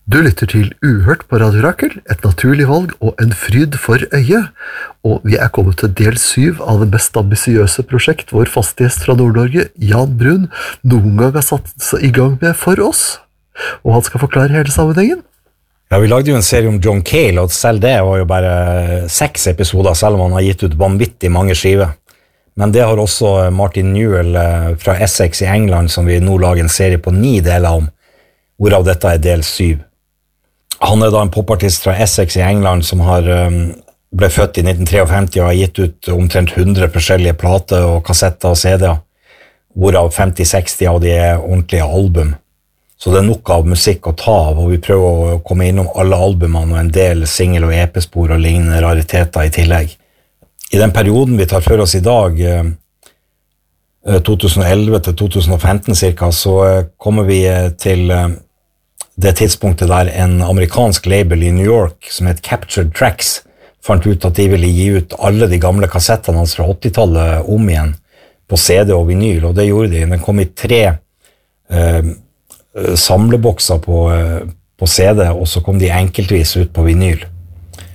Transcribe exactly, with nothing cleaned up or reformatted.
Du lytter til Uhørt på Radio Rakel, et naturlig valg og en fryd for øyet. Og vi er kommet til del syv av det mest ambisiøse prosjekt vår faste gjest fra Nord-Norge, Jan Brun, noen gang har satt i gang med for oss. Og han skal forklare hele sammenhengen. Ja, vi lagde jo en serie om John Cale, og selv det var jo bare seks episoder, selv om han har gitt ut vanvittig mange skiver. Men det har også Martin Newell fra Essex i England, som vi nå lager en serie på ni deler om, hvorav dette er del syv. Han er da en popartist fra Essex i England som har, um, ble født i nitten femtitre og har gitt ut omtrent hundre forskjellige plater og kassetter og C D-er, hvorav femti seksti av de er ordentlige album. Så det er nok av musikk å ta av, og vi prøver å komme innom alle albumene og en del single- og E P-spor og lignende rariteter i tillegg. I den perioden vi tar for oss i dag, tjue elleve til tjue femten cirka, så kommer vi til det tidspunktet der en amerikansk label i New York som het Captured Tracks fant ut at de ville gi ut alle de gamle kassettene hans fra åttitallet om igjen på C D og vinyl, og det gjorde de. Den kom i tre eh, samlebokser på, på C D, og så kom de enkeltvis ut på vinyl.